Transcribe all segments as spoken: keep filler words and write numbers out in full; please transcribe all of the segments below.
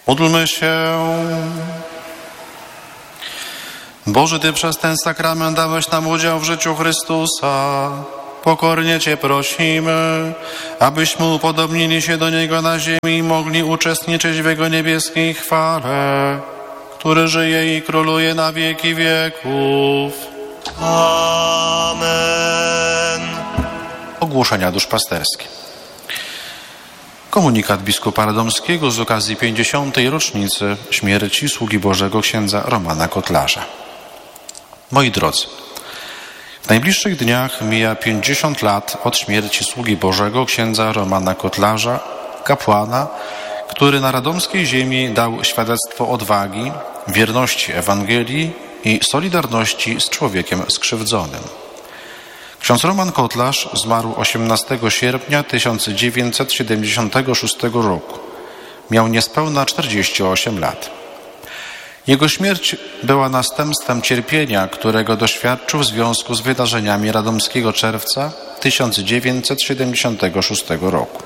Módlmy się. Boże, Ty przez ten sakrament dałeś nam udział w życiu Chrystusa. Pokornie Cię prosimy, abyśmy upodobnili się do Niego na ziemi i mogli uczestniczyć w Jego niebieskiej chwale, który żyje i króluje na wieki wieków. Amen. Ogłoszenia duszpasterskie. Komunikat biskupa radomskiego z okazji pięćdziesiątej rocznicy śmierci sługi Bożego księdza Romana Kotlarza. Moi drodzy, w najbliższych dniach mija pięćdziesiąt lat od śmierci sługi Bożego księdza Romana Kotlarza, kapłana, który na radomskiej ziemi dał świadectwo odwagi, wierności Ewangelii i solidarności z człowiekiem skrzywdzonym. Ksiądz Roman Kotlarz zmarł osiemnastego sierpnia tysiąc dziewięćset siedemdziesiątego szóstego roku. Miał niespełna czterdzieści osiem lat. Jego śmierć była następstwem cierpienia, którego doświadczył w związku z wydarzeniami radomskiego czerwca tysiąc dziewięćset siedemdziesiątego szóstego roku.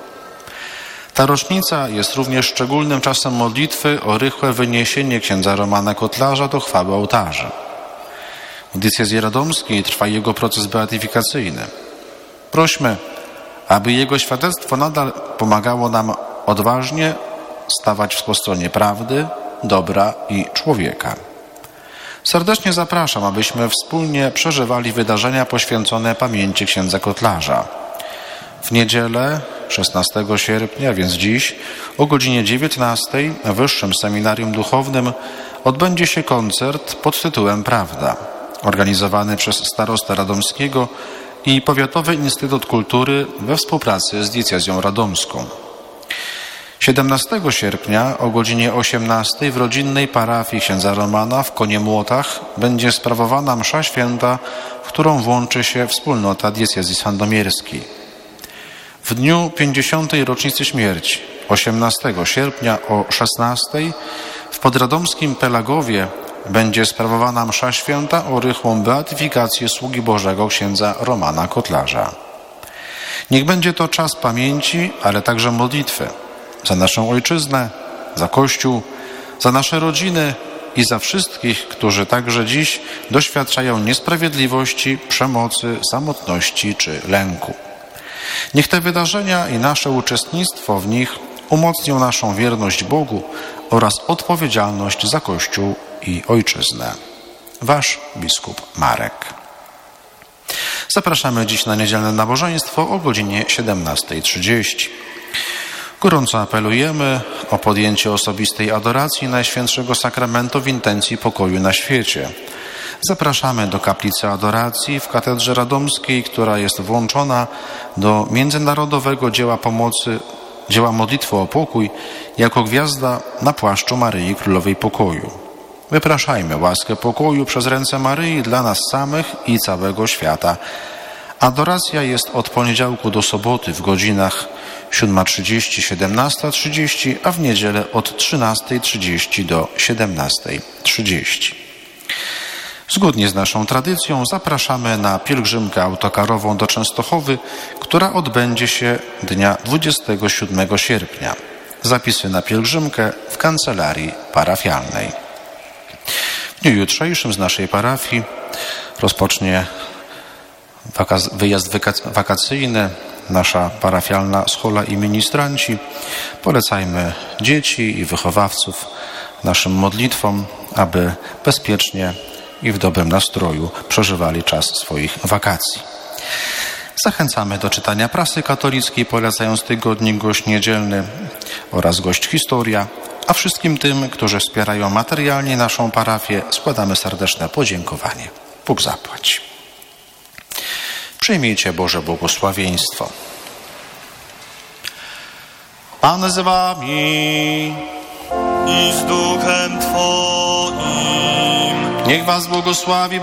Ta rocznica jest również szczególnym czasem modlitwy o rychłe wyniesienie księdza Romana Kotlarza do chwały ołtarzy. W diecezji radomskiej trwa jego proces beatyfikacyjny. Prośmy, aby jego świadectwo nadal pomagało nam odważnie stawać po stronie prawdy, dobra i człowieka. Serdecznie zapraszam, abyśmy wspólnie przeżywali wydarzenia poświęcone pamięci księdza Kotlarza. W niedzielę, szesnastego sierpnia, więc dziś, o godzinie dziewiętnastej w Wyższym Seminarium Duchownym odbędzie się koncert pod tytułem Prawda, organizowany przez starostę radomskiego i Powiatowy Instytut Kultury we współpracy z diecezją radomską. siedemnastego sierpnia o godzinie osiemnastej w rodzinnej parafii księdza Romana w Koniemłotach będzie sprawowana msza święta, w którą włączy się wspólnota diecezji sandomierskiej. W dniu pięćdziesiątej rocznicy śmierci, osiemnastego sierpnia o szesnastej w podradomskim Pelagowie będzie sprawowana msza święta o rychłą beatyfikację sługi Bożego księdza Romana Kotlarza. Niech będzie to czas pamięci, ale także modlitwy za naszą ojczyznę, za Kościół, za nasze rodziny i za wszystkich, którzy także dziś doświadczają niesprawiedliwości, przemocy, samotności czy lęku. Niech te wydarzenia i nasze uczestnictwo w nich umocnią naszą wierność Bogu oraz odpowiedzialność za Kościół i ojczyznę. Wasz biskup Marek. Zapraszamy dziś na niedzielne nabożeństwo o godzinie siedemnastej trzydzieści. Gorąco apelujemy o podjęcie osobistej adoracji Najświętszego Sakramentu w intencji pokoju na świecie. Zapraszamy do kaplicy adoracji w Katedrze Radomskiej, która jest włączona do międzynarodowego dzieła pomocy, dzieła modlitwy o pokój, jako gwiazda na płaszczu Maryi Królowej Pokoju. Wypraszajmy łaskę pokoju przez ręce Maryi dla nas samych i całego świata. Adoracja jest od poniedziałku do soboty w godzinach siódma trzydzieści do siedemnastej trzydzieści, a w niedzielę od trzynastej trzydzieści do siedemnastej trzydzieści. Zgodnie z naszą tradycją zapraszamy na pielgrzymkę autokarową do Częstochowy, która odbędzie się dnia dwudziestego siódmego sierpnia. Zapisy na pielgrzymkę w kancelarii parafialnej. W dniu jutrzejszym z naszej parafii rozpocznie wyjazd wakacyjny, nasza parafialna schola i ministranci. Polecajmy dzieci i wychowawców naszym modlitwom, aby bezpiecznie i w dobrym nastroju przeżywali czas swoich wakacji. Zachęcamy do czytania prasy katolickiej, polecając tygodnik Gość Niedzielny oraz Gość Historia, a wszystkim tym, którzy wspierają materialnie naszą parafię, składamy serdeczne podziękowanie. Bóg zapłać. Przyjmijcie Boże błogosławieństwo. Pan z wami i z duchem Twoim. Niech was błogosławi